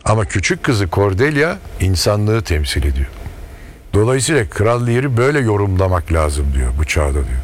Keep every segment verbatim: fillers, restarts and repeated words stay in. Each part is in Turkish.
Ama küçük kızı Cordelia insanlığı temsil ediyor. Dolayısıyla Kral Lear'i böyle yorumlamak lazım diyor bu çağda diyor.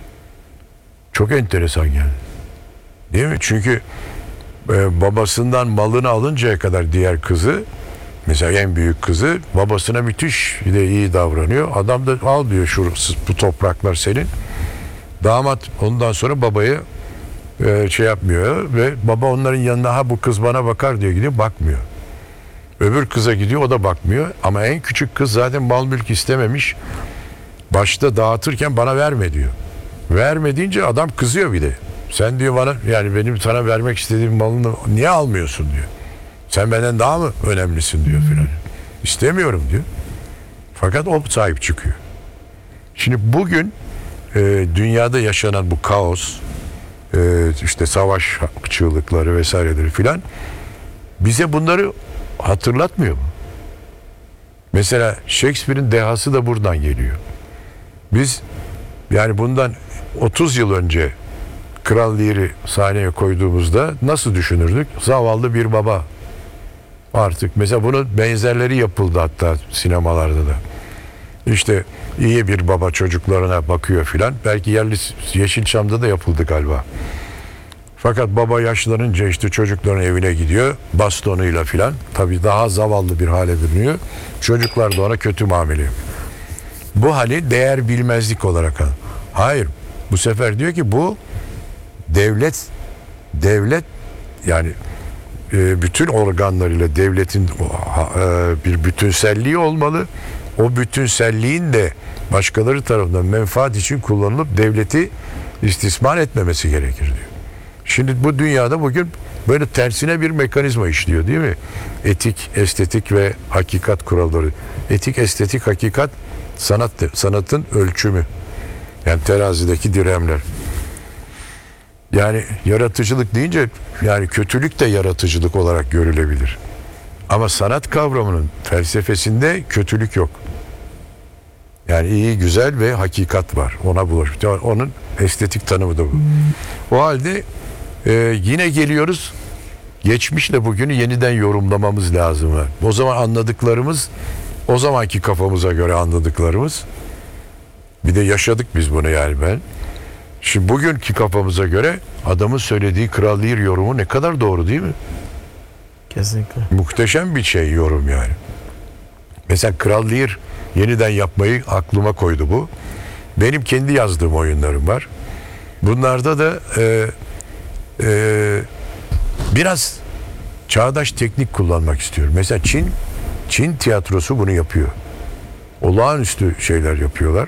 Çok enteresan yani. Değil mi? Çünkü e, babasından malını alıncaya kadar diğer kızı, mesela en büyük kızı babasına müthiş bir de iyi davranıyor. Adam da al diyor şu bu topraklar senin. Damat ondan sonra babaya e, şey yapmıyor ve baba onların yanına ha bu kız bana bakar diyor, gidiyor bakmıyor. Öbür kıza gidiyor, o da bakmıyor. Ama en küçük kız zaten mal mülk istememiş. Başta dağıtırken bana verme diyor. Verme deyince adam kızıyor bir de. Sen diyor bana, yani benim sana vermek istediğim malını niye almıyorsun diyor. Sen benden daha mı önemlisin diyor filan. İstemiyorum diyor. Fakat o sahip çıkıyor. Şimdi bugün e, dünyada yaşanan bu kaos, e, işte savaş çığlıkları vesaireleri filan bize bunları hatırlatmıyor mu? Mesela Shakespeare'in dehası da buradan geliyor. Biz yani bundan otuz yıl önce Kral Lear'i sahneye koyduğumuzda nasıl düşünürdük? Zavallı bir baba. Artık mesela bunun benzerleri yapıldı hatta sinemalarda da. İşte iyi bir baba çocuklarına bakıyor filan. Belki yerli Yeşilçam'da da yapıldı galiba. Fakat baba yaşlanınca işte çocukların evine gidiyor bastonuyla filan. Tabii daha zavallı bir hale bürünüyor. Çocuklar da ona kötü muamele yapıyor. Bu hali değer bilmezlik olarak al. Hayır. Bu sefer diyor ki bu devlet devlet yani e, bütün organlarıyla devletin e, bir bütünselliği olmalı. O bütünselliğin de başkaları tarafından menfaat için kullanılıp devleti istismar etmemesi gerekir diyor. Şimdi bu dünyada bugün böyle tersine bir mekanizma işliyor değil mi? Etik, estetik ve hakikat kuralları. Etik, estetik, hakikat sanat sanatın ölçümü. Yani terazideki dirhemler. Yani yaratıcılık deyince yani kötülük de yaratıcılık olarak görülebilir. Ama sanat kavramının felsefesinde kötülük yok. Yani iyi, güzel ve hakikat var. Ona bulaşıyor. Onun estetik tanımı da bu. O halde e, yine geliyoruz. Geçmişle bugünü yeniden yorumlamamız lazım. O zaman anladıklarımız, o zamanki kafamıza göre anladıklarımız. Bir de yaşadık biz bunu yani ben. Şimdi bugünkü kafamıza göre adamın söylediği Kral Lear yorumu ne kadar doğru değil mi? Kesinlikle. Muhteşem bir şey yorum yani. Mesela Kral Lear yeniden yapmayı aklıma koydu bu. Benim kendi yazdığım oyunlarım var. Bunlarda da e, e, biraz çağdaş teknik kullanmak istiyorum. Mesela Çin, Çin tiyatrosu bunu yapıyor. Olağanüstü şeyler yapıyorlar.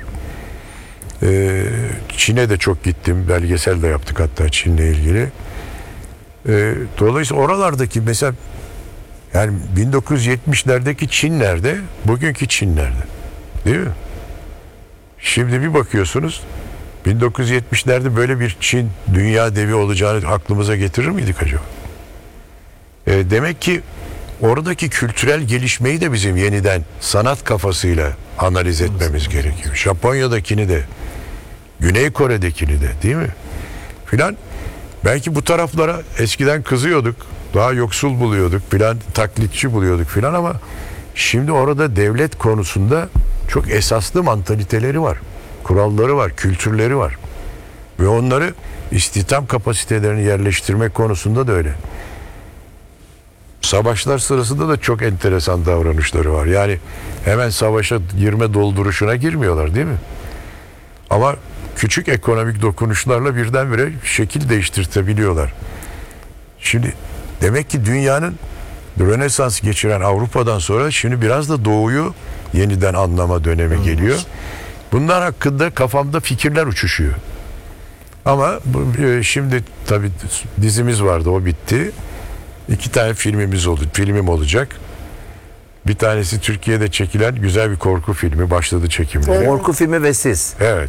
Ee, Çin'e de çok gittim. Belgesel de yaptık hatta Çin'le ilgili. Ee, dolayısıyla oralardaki mesela yani bin dokuz yüz yetmişlerdeki Çin nerede? Bugünkü Çin nerede? Değil mi? Şimdi bir bakıyorsunuz bin dokuz yüz yetmişlerde böyle bir Çin dünya devi olacağını aklımıza getirir miydik acaba? Ee, demek ki oradaki kültürel gelişmeyi de bizim yeniden sanat kafasıyla analiz etmemiz gerekiyor. Japonya'dakini de, Güney Kore'dekini de değil mi? Filan. Belki bu taraflara eskiden kızıyorduk. Daha yoksul buluyorduk filan, taklitçi buluyorduk filan ama şimdi orada devlet konusunda çok esaslı mantaliteleri var. Kuralları var, kültürleri var. Ve onları istihdam kapasitelerini yerleştirme konusunda da öyle. Savaşlar sırasında da çok enteresan davranışları var. Yani hemen savaşa girme dolduruşuna girmiyorlar değil mi? Ama küçük ekonomik dokunuşlarla birdenbire şekil değiştirtebiliyorlar. Şimdi demek ki dünyanın Rönesans geçiren Avrupa'dan sonra şimdi biraz da Doğu'yu yeniden anlama dönemi geliyor. Bunlar hakkında kafamda fikirler uçuşuyor. Ama bu, şimdi tabii dizimiz vardı, o bitti. İki tane filmimiz oldu, filmim olacak. Bir tanesi Türkiye'de çekilen güzel bir korku filmi, başladı çekimleri. Korku filmi ve siz. Evet.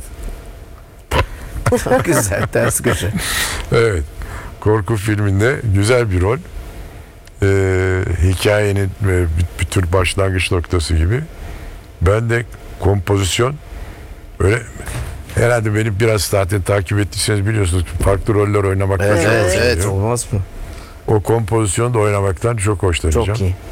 Çok güzel, ters köşe. Evet. Korku filminde güzel bir rol. Ee, hikayenin e, bir tür başlangıç noktası gibi. Ben de kompozisyon öyle herhalde benim biraz zaten takip ettiyseniz biliyorsunuz farklı roller oynamaktan Evet, çok evet, hoşlanıyorum. evet, olmaz mı? O kompozisyonu da oynamaktan çok hoşlanacağım. Çok iyi.